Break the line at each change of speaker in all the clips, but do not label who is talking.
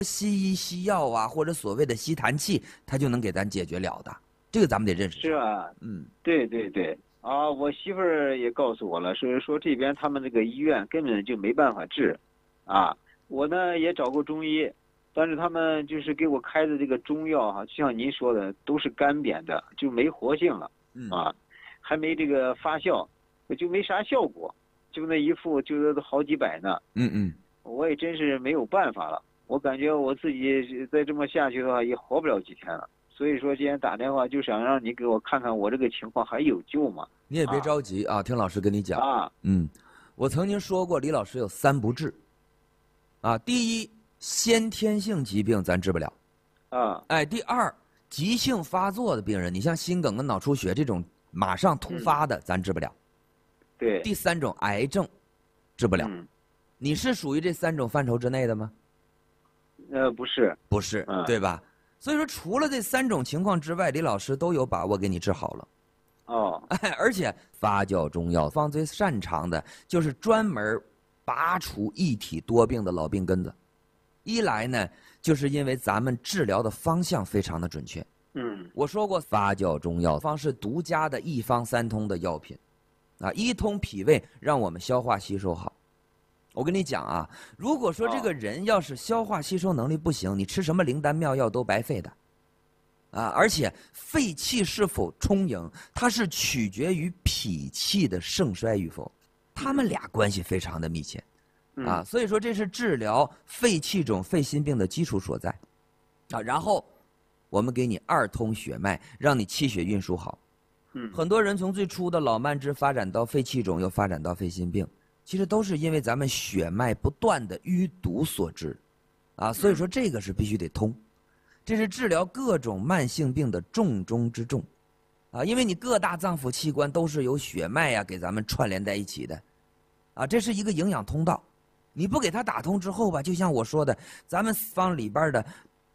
西医西药啊，或者所谓的吸痰器，它就能给咱解决了的。这个咱们得认识。
是啊，对对对啊，我媳妇儿也告诉我了，说这边他们这个医院根本就没办法治，啊，我呢也找过中医，但是他们就是给我开的这个中药哈，就像您说的，都是干瘪的，就没活性了，啊，还没这个发酵，就没啥效果，就那一副就是好几百呢。我也真是没有办法了，我感觉我自己再这么下去的话也活不了几天了。所以说今天打电话就想让你给我看看我这个情况还有救吗？
你也别着急啊，听老师跟你讲啊。我曾经说过，李老师有3不治。啊，第一，先天性疾病咱治不了。第二，急性发作的病人，你像心梗跟脑出血这种马上突发的，咱治不了。
对。
第3种，癌症，治不了。你是属于这3种范畴之内的吗？
不是。
不是，对吧？所以说，除了这3种情况之外，李老师都有把握给你治好了。而且发酵中药方最擅长的就是专门拔除一体多病的老病根子。一来呢，就是因为咱们治疗的方向非常的准确。我说过，发酵中药方是独家的一方3通的药品，一通脾胃，让我们消化吸收好。我跟你讲啊，如果说这个人要是消化吸收能力不行，你吃什么灵丹妙药都白费的。而且肺气是否充盈，它是取决于脾气的盛衰与否，他们俩关系非常的密切。所以说这是治疗肺气肿、肺心病的基础所在。然后我们给你2通血脉，让你气血运输好。很多人从最初的老慢支发展到肺气肿，又发展到肺心病。其实都是因为咱们血脉不断的淤堵所致，所以说这个是必须得通，这是治疗各种慢性病的重中之重，因为你各大脏腑器官都是由血脉呀给咱们串联在一起的，这是一个营养通道，你不给它打通之后吧，就像我说的，咱们方里边的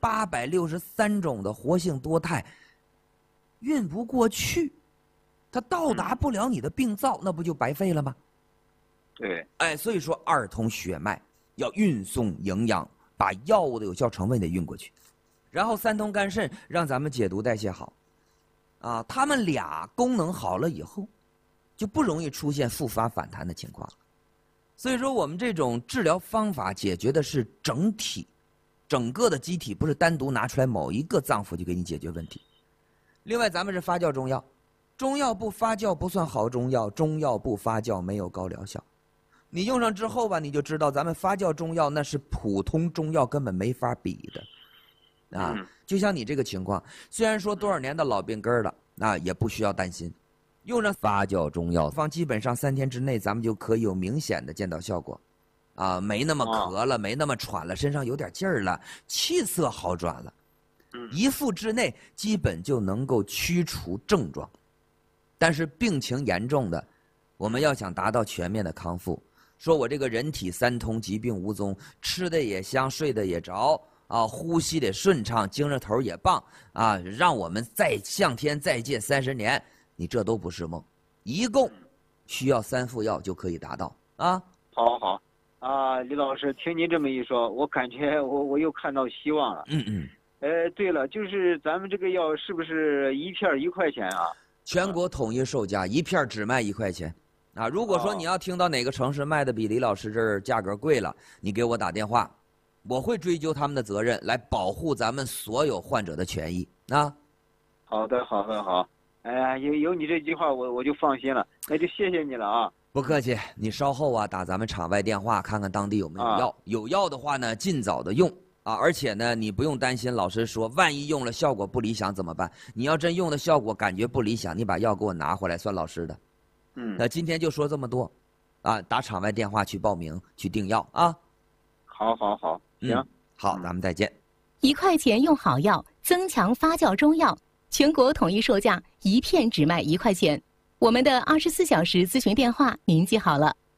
863种的活性多肽运不过去，它到达不了你的病灶，那不就白费了吗？
对，
所以说2通血脉要运送营养，把药物的有效成分得运过去，然后3通肝肾让咱们解毒代谢好，他们俩功能好了以后，就不容易出现复发反弹的情况。所以说我们这种治疗方法解决的是整体，整个的机体，不是单独拿出来某一个脏腑就给你解决问题。另外咱们是发酵中药，中药不发酵不算好中药，中药不发酵没有高疗效。你用上之后吧，你就知道咱们发酵中药那是普通中药根本没法比的，就像你这个情况，虽然说多少年的老病根了，也不需要担心，用上发酵中药方，基本上3天之内咱们就可以有明显的见到效果，没那么咳了，没那么喘了，身上有点劲儿了，气色好转了，1复之内基本就能够驱除症状。但是病情严重的，我们要想达到全面的康复，说我这个人体3通疾病无踪，吃的也香，睡得也着，呼吸得顺畅，精神头也棒，让我们再向天再借30年，你这都不是梦，一共需要3副药就可以达到啊。
好李老师，听您这么一说，我感觉我又看到希望了。对了，就是咱们这个药是不是1片1块钱啊？
全国统一售价，1片只卖1块钱。如果说你要听到哪个城市卖的比李老师这儿价格贵了，你给我打电话，我会追究他们的责任，来保护咱们所有患者的权益啊。
好的。哎呀，有你这句话我就放心了，那就谢谢你了啊。
不客气，你稍后打咱们场外电话，看看当地有没有药，有药的话呢，尽早的用而且呢，你不用担心，老师说万一用了效果不理想怎么办？你要真用的效果感觉不理想，你把药给我拿回来算老师的。那今天就说这么多，打场外电话去报名去订药啊。
好，行，
好，咱们再见。
1块钱用好药，增强发酵中药，全国统一售价，1片只卖1块钱。我们的24小时咨询电话您记好了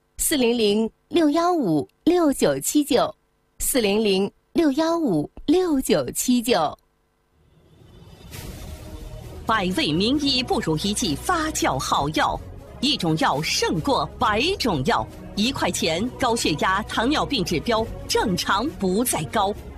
，400-615-6979，400-615-6979。
百味名医不如一剂发酵好药，一种药胜过100种药。1块钱，高血压、糖尿病指标正常不再高。